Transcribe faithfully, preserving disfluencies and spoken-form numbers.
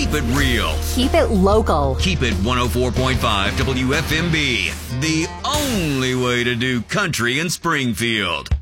Keep it real. Keep it local. Keep it one oh four point five W F M B. The only way to do country in Springfield.